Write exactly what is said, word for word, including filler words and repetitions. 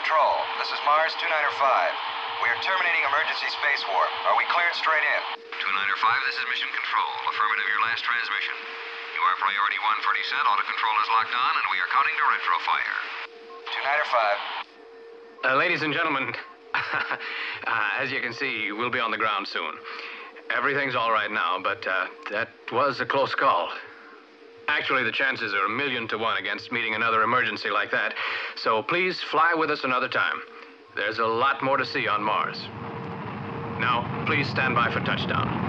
Control. This is Mars two niner five. We are terminating emergency space warp. Are we cleared straight in? two niner five, this is Mission Control. Affirmative, your last transmission. You are priority one for descent. Auto control is locked on, and we are counting to retro fire. two niner five. Uh, ladies and gentlemen, uh, as you can see, we'll be on the ground soon. Everything's all right now, but uh, that was a close call. Actually, the chances are a million to one against meeting another emergency like that. So please fly with us another time. There's a lot more to see on Mars. Now, please stand by for touchdown.